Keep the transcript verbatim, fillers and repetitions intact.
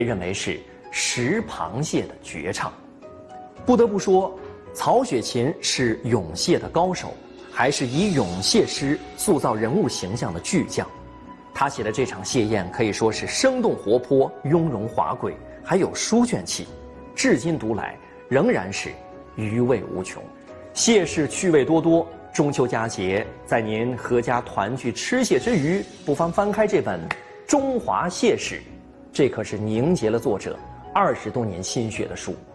被认为是食螃蟹的绝唱。不得不说，曹雪芹是咏蟹的高手，还是以咏蟹诗塑造人物形象的巨匠。他写的这场蟹宴可以说是生动活泼、雍容华贵，还有书卷气，至今读来仍然是余味无穷。蟹是趣味多多，中秋佳节，在您阖家团聚吃蟹之余，不妨翻开这本《中华蟹史》，这可是凝结了作者二十多年心血的书。